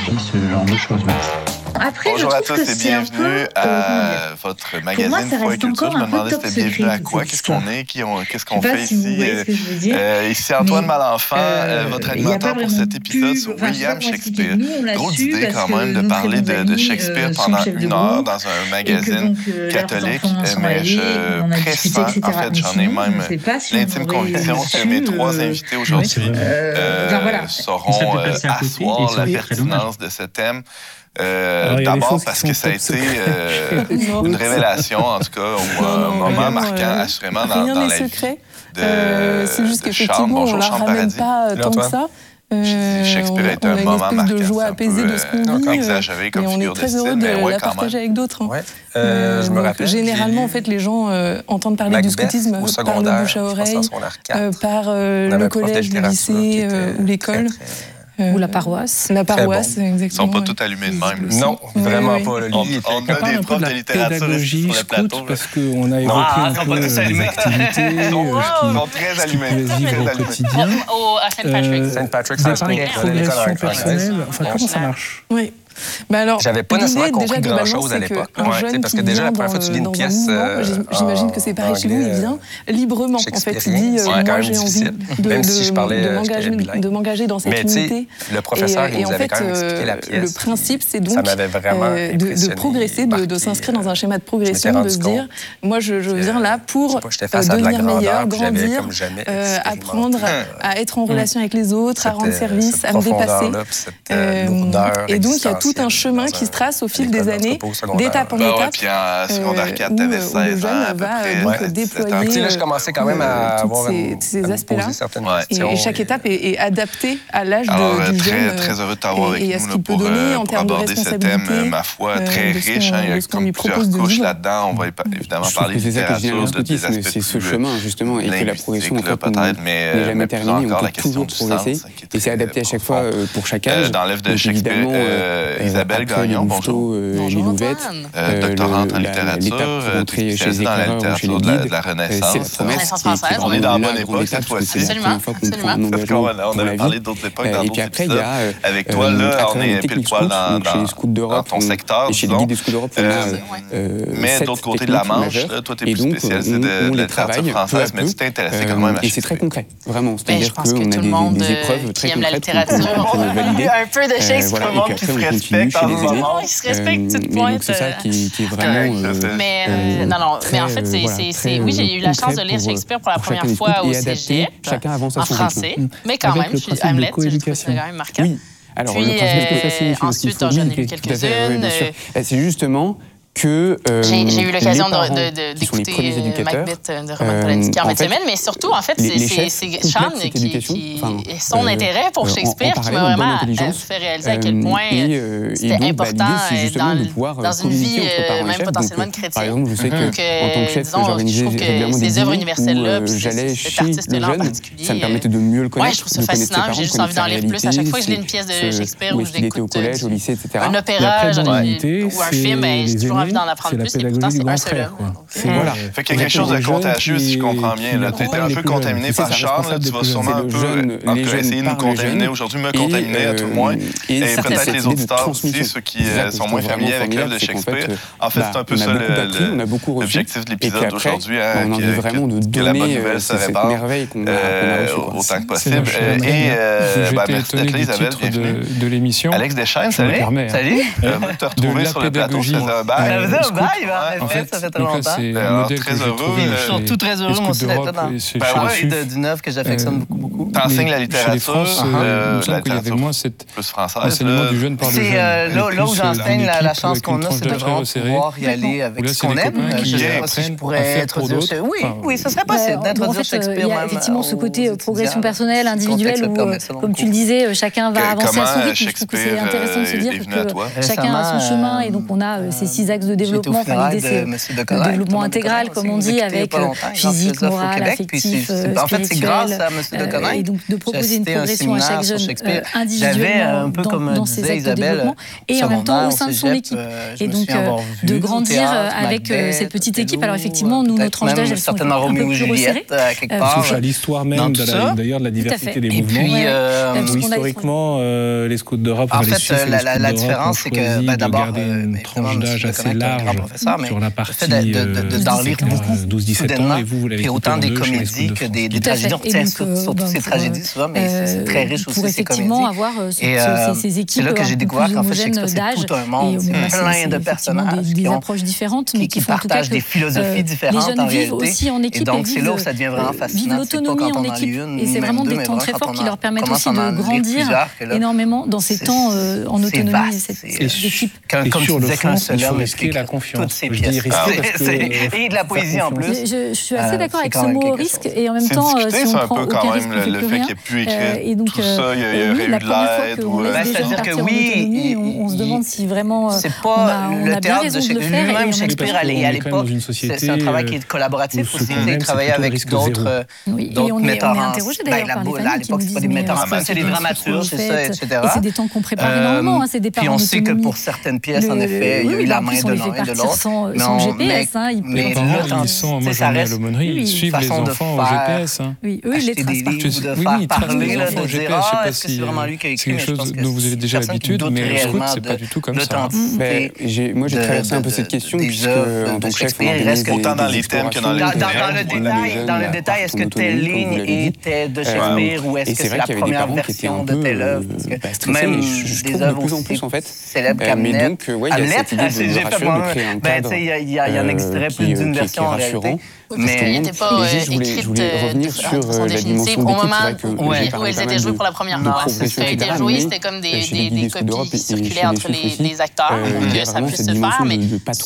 pédagogie, ce genre de choses. Merci. Après, bonjour à tous et bienvenue à votre magazine Foi et Culture. Je me demandais si c'était bienvenue à quoi, qu'est-ce qu'on est, qu'est-ce qu'on fait ici. Ici Antoine Malenfant, votre animateur pour cet épisode sur William Shakespeare. Drôle d'idée quand même de parler de Shakespeare pendant 1 heure dans un magazine catholique, mais je pressens, en fait j'en ai même l'intime conviction que mes 3 invités aujourd'hui sauront asseoir la pertinence de ce thème. D'abord parce que ça a été une révélation, en tout cas, ou un moment marquant, assurément, dans la vie c'est juste qu'effectivement, on ne la ramène pas tant que ça. Shakespeare a été un moment marquant. De joie apaisée de ce qu'on vit. Exagéré comme figure de style, mais on est très heureux de la partager avec d'autres. Je me rappelle. Généralement, en fait, les gens entendent parler du scoutisme par le bouche à oreille, par le collège, le lycée ou l'école. Ou la paroisse. La paroisse, bon. exactement. Ils ne sont pas tous allumés de même. Non, vraiment pas. On a des profs de littérature pédagogie sur le plateau. Parce qu'on a évoqué un peu les activités, Ils sont très allumés. vivre au quotidien. À Saint-Patrick. Saint-Patrick, Des progression personnelle. Enfin, comment ça marche? Oui. Ben alors, j'avais pas nécessairement compris grand-chose à l'époque. Parce que déjà, la première fois que tu lis une pièce... J'imagine que c'est pareil chez vous, il vient librement. En fait, il dit, moi, j'ai envie de m'engager dans cette unité. Le professeur, il nous avait quand même expliqué la pièce. Le principe, c'est donc de progresser, de s'inscrire dans un schéma de progression, de se dire, moi, je viens là pour devenir meilleur, grandir, apprendre à être en relation avec les autres, à rendre service, à me dépasser. Et donc, il y a tout un chemin qui se trace au fil des années, d'étape en étape. Puis en secondaire 4, tu avais 16 ans à peu près. Déployer là, je commençais quand même à avoir ces aspects-là. Et chaque étape est adaptée à l'âge du jeune. Très heureux de t'avoir avec nous pour aborder ce thème, ma foi, très riche. Il y a comme plusieurs couches là-dedans. On va évidemment parler de littérature, des aspects c'est ce chemin, justement, et que la progression, en fait, peut-être, mais jamais plus terminée. encore On la peut question toujours du progresser. sens. Et c'est adapté à chaque fois pour chaque âge. Dans l'œuvre de Shakespeare, Isabelle Gagnon, bonjour. Louvettes, doctorante en littérature, spécialisée dans la littérature de la Renaissance. Renaissance française. On est dans la bonne époque cette fois-ci. Absolument. On avait parlé d'autres époques dans d'autres épisodes. Avec toi, là, on est pile poil dans ton secteur, disons. Mais d'autre côté de la Manche, toi, tu es plus spécialisé de littérature française, mais tu t'es intéressé quand même à Shakespeare. Et c'est très concret, vraiment. Je pense que tout le monde qui aime la littérature, un peu de Shakespeare, qui se respecte en ce moment. Qui se respecte, toute pointe. C'est ça qui est vraiment... Mais non, mais en fait, oui, j'ai eu la chance de lire Shakespeare pour la première fois au cégep, en français, mais quand même, Hamlet, je trouve ça quand même marquant. Oui, alors le principe de facile, ensuite, j'en ai lu quelques-unes. C'est justement que j'ai eu l'occasion d'écouter Macbeth de Roman Polanski en fin de semaine, mais surtout, en fait, c'est Sean qui son intérêt pour Shakespeare qui m'a vraiment fait réaliser à quel point c'était important dans une vie, même potentiellement de chrétien. Par exemple, je sais que, en tant que chef, j'organisais régulièrement des ces œuvres universelles-là, j'allais cet artiste-là en particulier. Ça me permettait de mieux le connaître. Oui, je trouve ça fascinant. J'ai juste envie d'en lire plus. À chaque fois que je lis une pièce de Shakespeare ou je l'écoute un opéra ou un film, j'ai toujours envie d'en apprendre plus. Et pourtant, c'est un seul homme. Voilà. Fait qu'il y a quelque chose de contagieux, si je comprends bien. Tu étais un peu contaminé par Charles. Tu vas sûrement un peu essayer de nous contaminer aujourd'hui, me contaminer à tout le moins. Et peut-être les auditeurs aussi, ceux qui sont moins familiers avec l'œuvre de Shakespeare. En fait, c'est un peu ça l'objectif de l'épisode d'aujourd'hui, que la bonne nouvelle se répande autant que possible. Et merci d'être là, Isabelle. Bienvenue. De l'émission. Alex Deschênes, salut. Salut. Te retrouver sur le plateau, ça faisait un bail. En fait, ça fait très longtemps. C'est un modèle très que j'ai heureux. trouvé. Surtout très heureux, moi aussi, d'être dans du neuf que j'affectionne beaucoup. T'enseignes la littérature, plus française. Enseignement du jeune par le jeune. C'est là où j'enseigne, la chance qu'on a, c'est de vraiment pouvoir y aller avec ce qu'on aime. Je ne sais pas si je pourrais introduire... Oui, ce serait possible d'introduire Shakespeare. Il y a effectivement ce côté progression personnelle, individuelle, où, comme tu le disais, chacun va avancer à son rythme. Je trouve que c'est intéressant de se dire que chacun a son chemin, et donc on a ces 6 axes de développement, l'idée c'est le développement intégral, comme on dit, avec physique, morale, affectif, spirituel, et donc de proposer une progression à chaque jeune individuellement dans ses actes de développement, et en même temps au sein de son équipe. Et donc de grandir avec cette petite équipe. Alors effectivement, nous, notre tranche d'âge, elles sont un peu plus resserrées. Touche à l'histoire même d'ailleurs de la diversité des mouvements. Historiquement, les scouts d'Europe, en fait, la différence, c'est que d'abord, une tranche d'âge assez large sur la partie d'en lire 12-17 ans, et vous l'avez autant des comédies que des tragédies. On retient surtout ces tragédies souvent, mais c'est très riche aussi, ces comédies. Pour effectivement avoir ces équipes là que j'ai découvert qu'en fait, Shakespeare, c'est tout un monde, plein de personnages des approches différentes, mais qui partagent des philosophies différentes en réalité. Aussi en équipe, et donc c'est là où ça devient vraiment fascinant. L'autonomie en équipe, et c'est vraiment des temps très forts qui leur permettent aussi de grandir énormément dans ces temps en autonomie, cette équipe. Comme tu disais, qu'un seul homme explique la confiance. Et de la poésie en plus. Je suis assez d'accord avec ce mot risque, et en même temps, si on prend aucun risque, on ne fait plus rien. Et donc, la première fois qu'on laisse des gens partir en autonomie, on se demande si vraiment on a bien raison de le faire. Lui-même, Shakespeare, à l'époque, c'est un travail qui est collaboratif aussi. Il travaillait avec d'autres metteurs en scène. À l'époque, c'est pas des metteurs en scène, c'est des dramaturges, c'est ça, etc. Et c'est des temps qu'on prépare énormément, c'est des puis on sait que pour certaines pièces, en effet, il y a eu la main de l'un et de l'autre. Sans GPS, mais ils sont, moi j'en ai à l'aumônerie, ils suivent les enfants au GPS. Oui, eux, ils les tracent pas. Oui, ils tracent les enfants au GPS, je sais pas si c'est quelque chose dont vous avez déjà l'habitude, mais je trouve que c'est pas du tout comme ça. Moi, j'ai traversé un peu cette question, puisque en tant que chef, autant dans les thèmes que dans les dans le détail, est-ce que telle ligne était de Shakespeare ou est-ce que c'est la première version de telle œuvre? Même des œuvres de plus en plus, en fait, célèbres qu'Hamlet. Donc, il y a cette idée de rassurer, de créer un cadre il en existerait plus d'une version en réalité. Mais elle n'était pas écrite je voulais revenir sur la dimension au moment où elles étaient jouées pour la première fois. Ce qui a été joué, c'était comme des copies qui circulaient entre les acteurs pour que ça puisse se faire, mais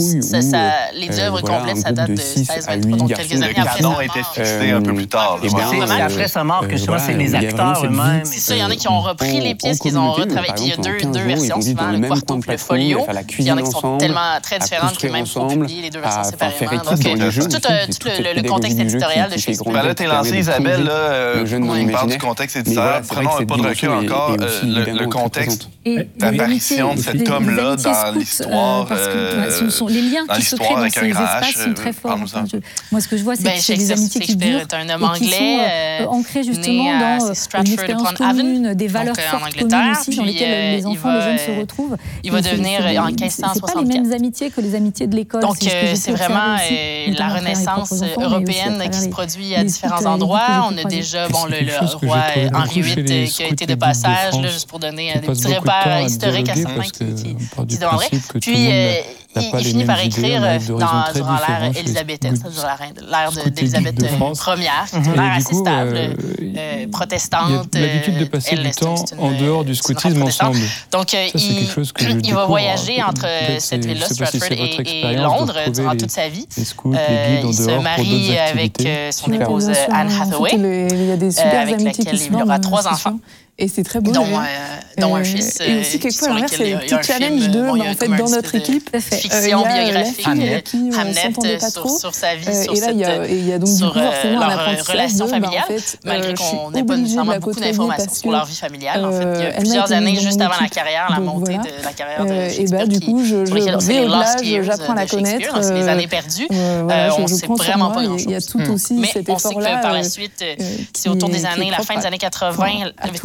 les œuvres complètes, ça date de 16-23, donc quelques années après sa mort. Le était fixé un peu plus tard. C'est après sa mort que souvent c'est les acteurs eux-mêmes. C'est ça, il y en a qui ont repris les pièces, qu'ils ont retravaillées. Puis il y a deux versions souvent, le quarto et le folio. Puis il y en a qui sont tellement très différentes que même il faut publier les deux versions séparément. Donc le contexte éditorial de Shakespeare. Là, t'es lancé, Isabelle, là, on parle du contexte éditorial. Prenons un pas de recul encore, le contexte d'apparition de cet homme-là dans l'histoire. Les liens qui se créent dans ces espaces sont très forts. Moi, ce que je vois, c'est que c'est des amitiés qui durent est un homme anglais, ancrées justement dans une expérience commune, des valeurs fortes communes aussi, dans lesquelles les enfants, les jeunes se retrouvent. Il va devenir en 1564. C'est pas les mêmes amitiés que les amitiés de l'école. Donc, c'est vraiment la Renaissance européenne qui se produit à différents endroits. On a déjà le roi Henri VIII qui a été de passage, juste pour donner des petits repères historiques à certains qui demanderaient. Puis, il finit par écrire durant l'ère élisabéthaine, c'est-à-dire l'ère d'Élisabeth Ière, une ère assez stable, protestante. Il y a l'habitude de passer du temps en dehors du scoutisme ensemble. Donc, il va voyager entre cette ville-là, Stratford, et Londres durant toute sa vie. Il se marie avec son épouse Anne Hathaway, avec laquelle il aura 3 enfants. Et c'est très beau. Dont un fils. Et aussi, quelquefois, c'est le petit challenge en fait, dans notre équipe. Fiction biographique, Hamlet, sur sa vie, sur leur relation familiale, malgré qu'on n'ait pas nécessairement beaucoup d'informations sur leur vie familiale. En fait, il y a plusieurs années, juste avant la carrière, la montée de la carrière de Shakespeare, du coup, j'apprends à la connaître. C'est les années perdues. On ne sait vraiment pas grand-chose. Il y a tout aussi cet effort-là. Mais on sait que par la suite, c'est autour des années, la fin des années 80, avec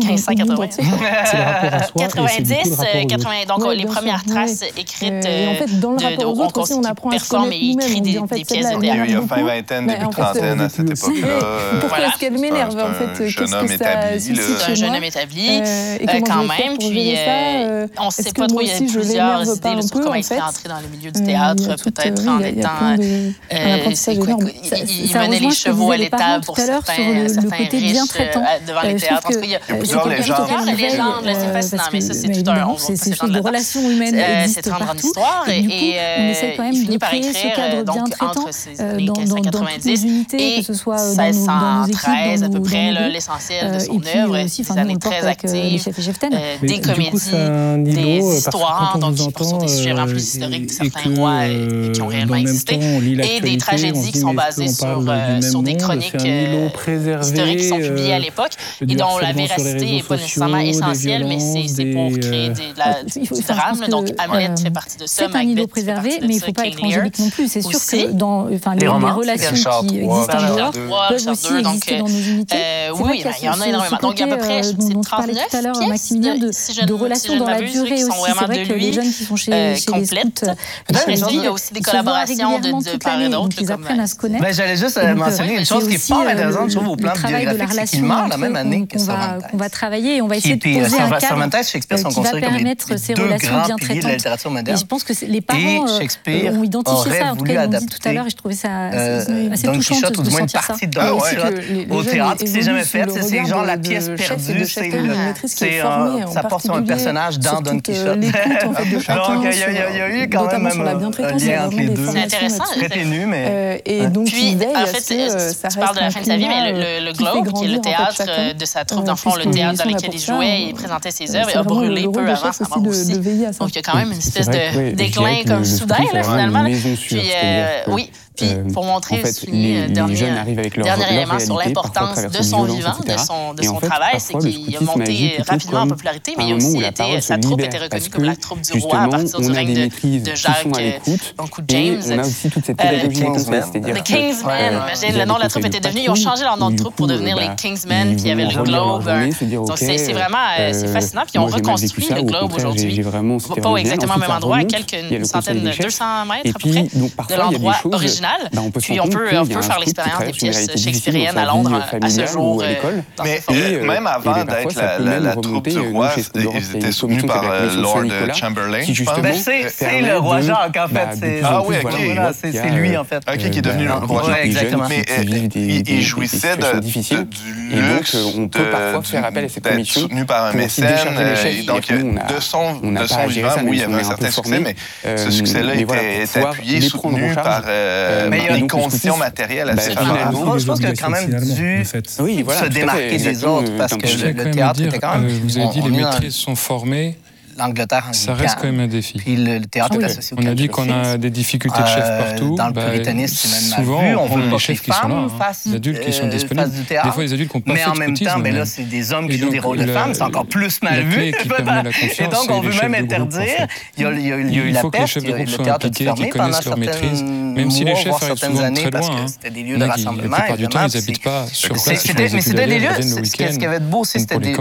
90, donc les premières traces écrites on performe et écrit des pièces de théâtre. Il y a fin vingtaine, début trentaine à cette époque-là. Pourquoi est-ce qu'elle m'énerve en fait? Jeune homme établi. C'est un jeune homme établi quand même. Puis on ne sait pas trop, il y a plusieurs idées sur comment il serait entré dans le milieu du théâtre, peut-être en étant... Il menait les chevaux à l'étable pour certains riches devant les théâtres. Il y a plusieurs légende. La légende, c'est fascinant, mais ça, c'est tout un... Ces choses de relations humaines existent partout. Et on essaie quand même de créer ce cadre bien traitant dans toutes les unités, que ce soit dans nos équipes, à peu près l'essentiel de son œuvre. Elle est très active. Des comédies, des histoires, donc sur des sujets vraiment plus historiques de certains rois qui ont réellement existé, et des tragédies qui sont basées sur des chroniques historiques qui sont publiées à l'époque et dont la véracité n'est pas nécessairement essentielle, mais c'est pour créer du drame. Donc Hamlet fait partie de ça. C'est un îlot préservé, mais il ne faut pas être angélique non plus. C'est sûr que dans les relations qui existent en dehors peuvent aussi exister dans nos unités. Oui, il y en a énormément. Donc à peu près, c'est 39 tout à l'heure, Maximilien, de relations dans la durée aussi. C'est vrai que les jeunes qui sont chez les scouts, il y a aussi des collaborations de part et d'autre. Ils apprennent à se connaître. J'allais juste mentionner une chose qui est pas intéressante, je trouve, au plan biographique, c'est qu'il meurt la même année que Cervantes. On va travailler et on va essayer de poser un cadre qui va permettre ces relations bien traitantes. Et je pense que les parents ont identifié ça, en tout cas, ils l'ont dit tout à l'heure, et je trouvais ça assez touchant de sentir ça. Au théâtre, ce qui s'est jamais fait, c'est genre la pièce perdue, ça porte sur un personnage dans Don Quichotte. Donc il y a eu quand même un lien entre les deux. C'est intéressant. Très ténu, mais... Et donc, puis, en fait, tu parles de la fin de sa vie, mais le Globe, qui est le théâtre de sa troupe, dans le fond, le théâtre dans lequel il jouait et présentait ses œuvres, a brûlé peu avant sa mort aussi. Donc il y a quand même une espèce de déclin comme soudain, finalement. Puis, oui. Puis, pour montrer aussi, dernier élément sur l'importance de son vivant, de son travail, c'est qu'il a monté rapidement en popularité, mais il a aussi été, sa troupe était reconnue comme la troupe du roi à partir du règne de Jacques, donc ou James. On a aussi toute cette pédagogie c'est-à-dire les Kingsmen. Imagine, le nom de la troupe était devenu, ils ont changé leur nom de troupe pour devenir les Kingsmen, puis il y avait le Globe. Donc c'est vraiment, c'est fascinant, puis ils ont reconstruit le Globe aujourd'hui, pas exactement au même endroit, à quelques centaines, 200 mètres à peu près, de l'endroit original. Puis on peut faire l'expérience des pièces shakespeariennes à Londres à ce jour. Mais même avant d'être la troupe du roi, ils étaient soutenus par Lord Chamberlain. C'est le roi Jacques, en fait. Ah oui, ok. C'est lui, en fait. Ok, qui est devenu le roi Jacques. Exactement. Mais il jouissait du luxe d'être soutenu par un mécène. Donc, de son vivant, oui, il y avait un certain succès, mais ce succès-là était appuyé, soutenu par des conditions matérielles assez favorables. Je pense qu'il a quand même dû se démarquer des autres parce que le théâtre était quand même... Vous avez dit les maîtrises sont formées. L'Angleterre, ça reste quand même un défi. Puis le théâtre est associé au on a dit qu'on a des difficultés de chefs partout. Dans le puritanisme, c'est même souvent, mal vu. on veut les chefs qui sont là, les adultes qui sont disponibles. Des fois, les adultes qui n'ont pas fait de scoutisme. Mais en même temps, là, c'est des hommes qui jouent des rôles de femmes, c'est encore plus mal vu. Et donc, on veut même interdire. Il y a eu la peste, le théâtre est fermé pendant certaines années parce que c'était des lieux de rassemblement. La plupart du temps, ils n'habitent pas sur place. Mais c'était des lieux, ce qui avait de beau, c'était des...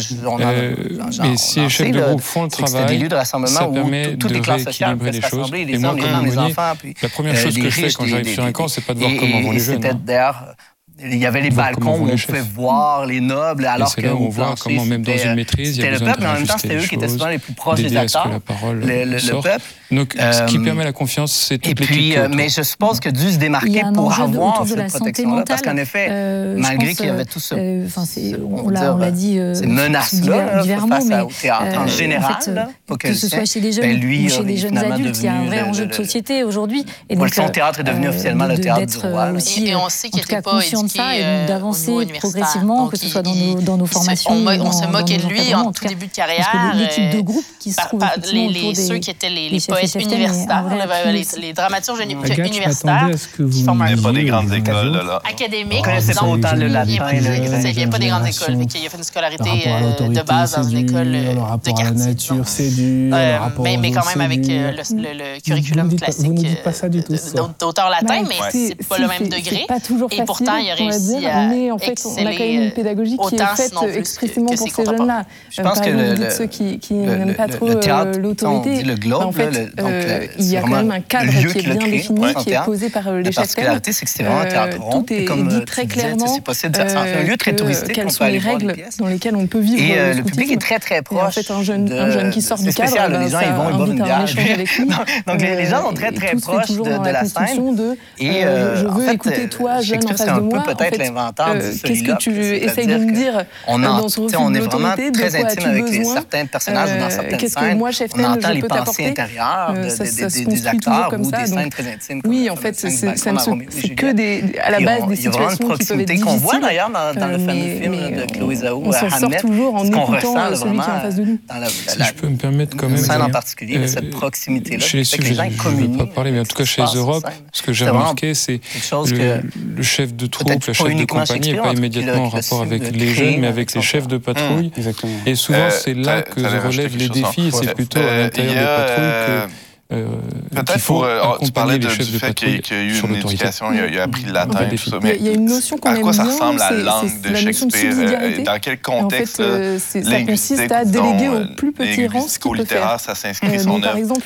Mais si les chefs de groupe font le travail, ça permet de rééquilibrer les choses. Et moi, comme aumônier, la première chose que je fais quand j'arrive sur un camp, c'est pas de voir comment vont les jeunes. Il y avait les balcons où on pouvait voir les nobles, alors que on voit comment même dans une maîtrise, il y a besoin de peuple, mais en même temps, c'était eux qui étaient souvent les plus proches des acteurs. Le peuple. Donc, ce qui permet la confiance, c'est toute l'équipe. Mais je suppose que dû se démarquer pour avoir cette protection-là, parce qu'en effet, malgré qu'il y avait tout ça, on l'a dit, ces menaces-là face au théâtre en général, que ce soit chez les jeunes ou chez les jeunes adultes, il y a un vrai enjeu de société aujourd'hui. Son théâtre est devenu officiellement le théâtre du roi. Et on sait qu'il n'était pas ça et d'avancer progressivement, que ce soit dans nos formations. On se moquait de lui en tout début de carrière. Parce que l'équipe de groupe qui se trouve ceux qui étaient les poètes universitaires, les dramaturges universitaires qui forment un pas des grandes écoles là. Académiques. C'est pas autant le latin. Il n'y a pas des grandes écoles. Il a fait une scolarité de base dans une école de quartier. Mais quand même avec le curriculum classique d'auteur latin, mais c'est pas le même degré. Et pourtant, il a réussi à mais en fait, on a quand même une pédagogie qui est faite expressément pour ces jeunes-là. Je pense que ceux qui n'aiment pas trop l'autorité, en fait, il y a quand même un cadre qui est bien défini, qui est posé par les chefs. La particularité, c'est que c'est vraiment un théâtre rond. Tout est dit très clairement. C'est possible de faire ça. C'est un lieu très touristique. Quelles sont les règles dans lesquelles on peut vivre. Et le public est très, très proche. En fait, un jeune qui sort du cadre, les gens, ils vont boire une bière. Donc, les gens sont très, très proches de la scène. Et je veux écouter toi, jeune en face de moi, peut-être l'inventeur du soliloque. Qu'est-ce que tu essayes de me dire dans ce refus de l'autorité? Très intime avec certains personnages dans certaines qu'est-ce scènes. Que moi, chef Tel, on entend je les peux pensées intérieures des acteurs ou des scènes très intimes. Oui, en fait, c'est que à la base des situations qui peuvent être difficiles. Qu'on voit d'ailleurs dans le fameux film de Chloé Zhao, on s'en sort toujours en écoutant celui qui est en face de nous. Si je peux me permettre quand même... scène en particulier, cette proximité-là. Chez les sujets, je ne vais pas parler, mais en tout cas chez les Europe, ce que j'ai remarqué, c'est le chef de troupe, le chef de compagnie n'est pas immédiatement en rapport avec les jeunes, mais avec les chefs de patrouille. Et souvent, c'est là que se relèvent les défis, c'est plutôt à l'intérieur des patrouilles peut-être pour tu parlais du fait qu'il y a eu une éducation, il a appris le latin et tout ça, mais il y a une notion qu'on aime bien, à quoi ça ressemble la langue de Shakespeare? Dans quel contexte ça consiste à déléguer au plus petit rang ce qu'il peut faire. Ça s'inscrit son œuvre. Par exemple,